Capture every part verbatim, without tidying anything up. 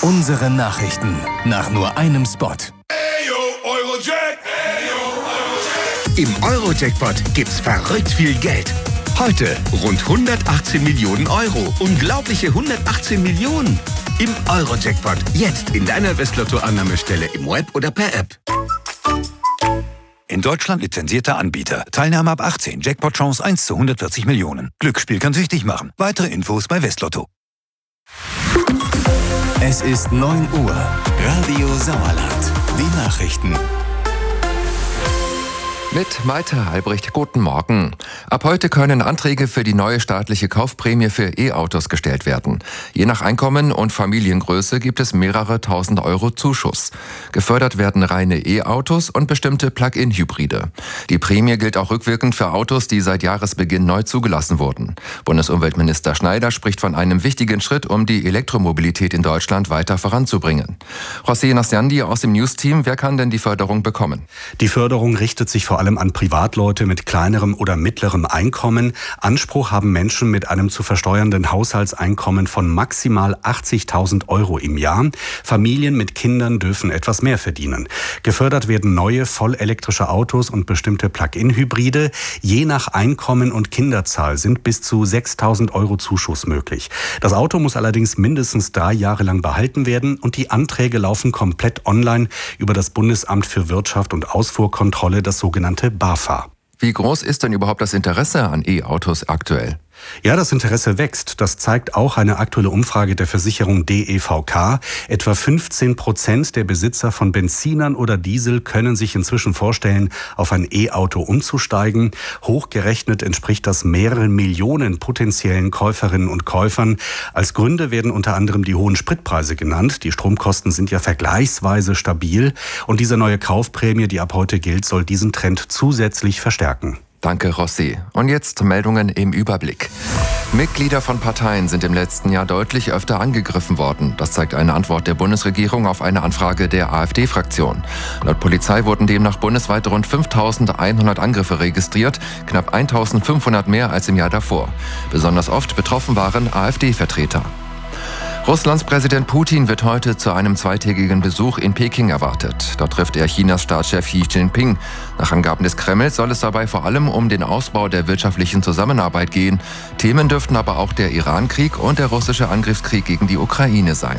Unsere Nachrichten nach nur einem Spot. Im Euro-Jackpot gibt's verrückt viel Geld. Heute rund hundertachtzehn Millionen Euro. Unglaubliche hundertachtzehn Millionen. Im Euro-Jackpot. Jetzt in deiner Westlotto-Annahmestelle im Web oder per App. In Deutschland lizenzierter Anbieter. Teilnahme ab achtzehn. Jackpot-Chance eins zu hundertvierzig Millionen. Glücksspiel kann süchtig machen. Weitere Infos bei Westlotto. Es ist neun Uhr. Radio Sauerland. Die Nachrichten. Mit Malte Albrecht, guten Morgen. Ab heute können Anträge für die neue staatliche Kaufprämie für E-Autos gestellt werden. Je nach Einkommen und Familiengröße gibt es mehrere tausend Euro Zuschuss. Gefördert werden reine E-Autos und bestimmte Plug-in-Hybride. Die Prämie gilt auch rückwirkend für Autos, die seit Jahresbeginn neu zugelassen wurden. Bundesumweltminister Schneider spricht von einem wichtigen Schritt, um die Elektromobilität in Deutschland weiter voranzubringen. José Nasciandi aus dem News-Team, wer kann denn die Förderung bekommen? Die Förderung richtet sich vor allem an Privatleute mit kleinerem oder mittlerem Einkommen. Anspruch haben Menschen mit einem zu versteuernden Haushaltseinkommen von maximal achtzigtausend Euro im Jahr. Familien mit Kindern dürfen etwas mehr verdienen. Gefördert werden neue vollelektrische Autos und bestimmte Plug-in-Hybride. Je nach Einkommen und Kinderzahl sind bis zu sechstausend Euro Zuschuss möglich. Das Auto muss allerdings mindestens drei Jahre lang behalten werden und die Anträge laufen komplett online über das Bundesamt für Wirtschaft und Ausfuhrkontrolle, das sogenannte BAFA. Wie groß ist denn überhaupt das Interesse an E-Autos aktuell? Ja, das Interesse wächst. Das zeigt auch eine aktuelle Umfrage der Versicherung D E V K. Etwa fünfzehn Prozent der Besitzer von Benzinern oder Diesel können sich inzwischen vorstellen, auf ein E-Auto umzusteigen. Hochgerechnet entspricht das mehreren Millionen potenziellen Käuferinnen und Käufern. Als Gründe werden unter anderem die hohen Spritpreise genannt. Die Stromkosten sind ja vergleichsweise stabil. Und diese neue Kaufprämie, die ab heute gilt, soll diesen Trend zusätzlich verstärken. Danke, Rossi. Und jetzt Meldungen im Überblick. Mitglieder von Parteien sind im letzten Jahr deutlich öfter angegriffen worden. Das zeigt eine Antwort der Bundesregierung auf eine Anfrage der AfD-Fraktion. Laut Polizei wurden demnach bundesweit rund fünftausendeinhundert Angriffe registriert, knapp eintausendfünfhundert mehr als im Jahr davor. Besonders oft betroffen waren AfD-Vertreter. Russlands Präsident Putin wird heute zu einem zweitägigen Besuch in Peking erwartet. Dort trifft er Chinas Staatschef Xi Jinping. Nach Angaben des Kremls soll es dabei vor allem um den Ausbau der wirtschaftlichen Zusammenarbeit gehen. Themen dürften aber auch der Iran-Krieg und der russische Angriffskrieg gegen die Ukraine sein.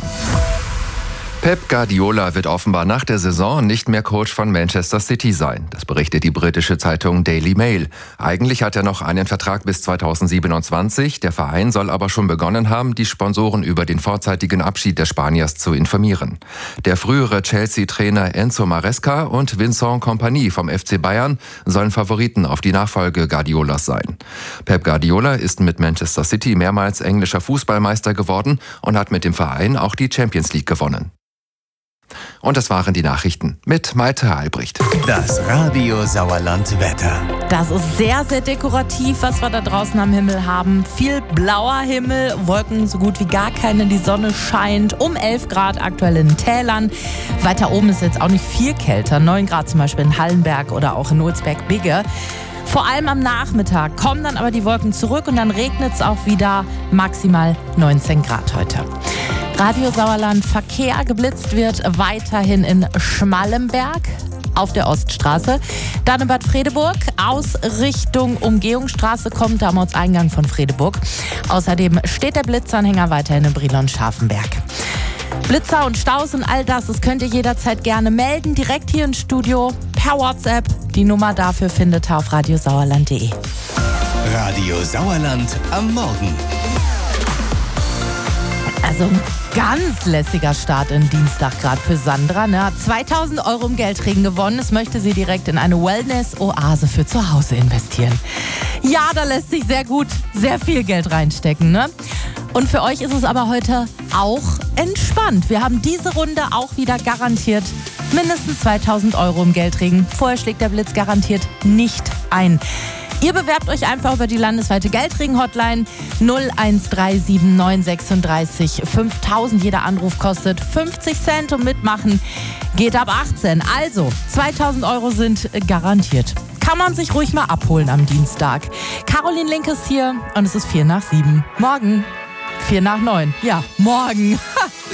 Pep Guardiola wird offenbar nach der Saison nicht mehr Coach von Manchester City sein. Das berichtet die britische Zeitung Daily Mail. Eigentlich hat er noch einen Vertrag bis zweitausendsiebenundzwanzig. Der Verein soll aber schon begonnen haben, die Sponsoren über den vorzeitigen Abschied des Spaniers zu informieren. Der frühere Chelsea-Trainer Enzo Maresca und Vincent Kompany vom F C Bayern sollen Favoriten auf die Nachfolge Guardiolas sein. Pep Guardiola ist mit Manchester City mehrmals englischer Fußballmeister geworden und hat mit dem Verein auch die Champions League gewonnen. Und das waren die Nachrichten mit Malte Albrecht. Das Radio Sauerland Wetter. Das ist sehr, sehr dekorativ, was wir da draußen am Himmel haben. Viel blauer Himmel, Wolken so gut wie gar keine, die Sonne scheint. Um elf Grad aktuell in den Tälern. Weiter oben ist jetzt auch nicht viel kälter. neun Grad zum Beispiel in Hallenberg oder auch in Ulsberg-Bigge. Vor allem am Nachmittag kommen dann aber die Wolken zurück und dann regnet es auch wieder, maximal neunzehn Grad heute. Radio Sauerland Verkehr, geblitzt wird weiterhin in Schmallenberg auf der Oststraße. Dann in Bad Fredeburg aus Richtung Umgehungsstraße kommt am Ortseingang von Fredeburg. Außerdem steht der Blitzanhänger weiterhin in Brilon-Scharfenberg. Blitzer und Staus und all das, das könnt ihr jederzeit gerne melden, direkt hier ins Studio per WhatsApp. Die Nummer dafür findet ihr auf radiosauerland punkt de. Radio Sauerland am Morgen. Also ein ganz lässiger Start in Dienstag gerade für Sandra. Ne? Hat zweitausend Euro im Geldregen gewonnen. Das möchte sie direkt in eine Wellness-Oase für zu Hause investieren. Ja, da lässt sich sehr gut sehr viel Geld reinstecken. Ne? Und für euch ist es aber heute auch entspannt. Wir haben diese Runde auch wieder garantiert mindestens zweitausend Euro im Geldregen. Vorher schlägt der Blitz garantiert nicht ein. Ihr bewerbt euch einfach über die landesweite Geldregen-Hotline null eins drei sieben neun sechsunddreißig fünftausend. Jeder Anruf kostet fünfzig Cent und mitmachen geht ab achtzehn. Also zweitausend Euro sind garantiert. Kann man sich ruhig mal abholen am Dienstag. Caroline Link ist hier und es ist vier nach sieben. Morgen. vier nach neun. Ja, morgen.